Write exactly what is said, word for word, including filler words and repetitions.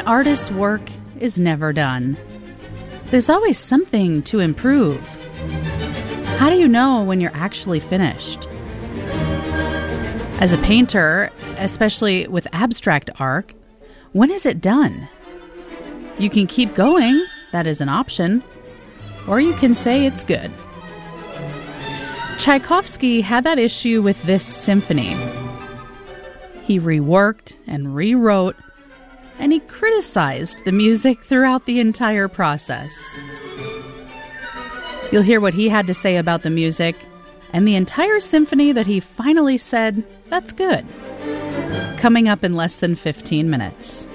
artist's work is never done. There's always something to improve. How do you know when you're actually finished? As a painter, especially with abstract art, when is it done? You can keep going, that is an option, or you can say it's good. Tchaikovsky had that issue with this symphony. He reworked and rewrote, and he criticized the music throughout the entire process. You'll hear what he had to say about the music and the entire symphony that he finally said, that's good, coming up in less than fifteen minutes.